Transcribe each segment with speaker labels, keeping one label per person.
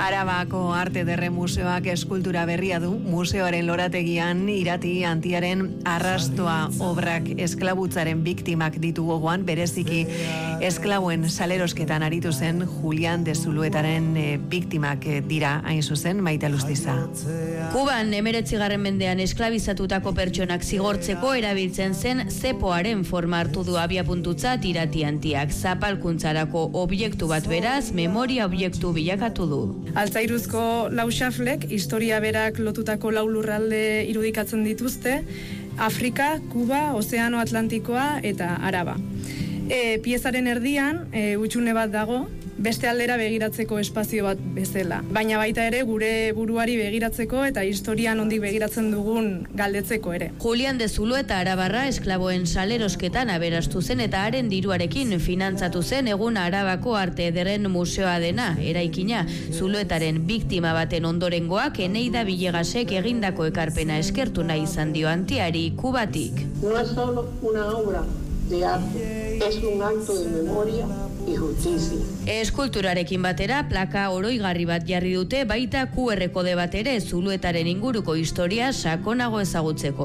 Speaker 1: Arabako Arte Ederre Museoak eskultura berria du. Museoaren lorategian Irati Antiaren arrastoa obrak esklabutzaren biktimak ditu gogoan, bereziki esklauen salerosketan aritu zen Julian de Zuluetaren biktimak dira hain zuzen, Maite Alustiza.
Speaker 2: Kuban 19. mendean esklabizatutako pertsonak zigortzeko erabiltzen zen zepoaren forma hartu du abiapuntutzat Irati Antiak. Zapalkuntzarako objektu bat beraz, memoria objektu bilakatu du.
Speaker 3: Altzairuzko lau xaflek, historia berak lotutako lau lurralde irudikatzen dituzte, Afrika, Kuba, Ozeano Atlantikoa eta Araba. Piezaren erdian, hutsune bat dago, beste aldera begiratzeko espazio bat bezala. Baina baita ere gure buruari begiratzeko eta historian nondik begiratzen dugun galdetzeko ere.
Speaker 2: Julian de Zulueta arabarra esklaboen salerosketan aberastu zen eta haren diruarekin finantzatu zen egun Arabako Arte Ederren Museoa dena, eraikina. Zuluetaren biktima baten ondorengoak Eneida Villegasek egindako ekarpena eskertu nahi izan dio Antiari Kubatik.
Speaker 4: No es solo una obra de arte, es un acto de memoria y justicia.
Speaker 2: Eskulturarekin batera plaka oroigarri bat jarri dute, baita QR kode bat ere Zuluetaren inguruko historia sakonago ezagutzeko.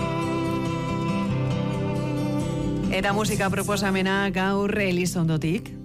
Speaker 1: Eta musika proposamena gaur Elizondotik.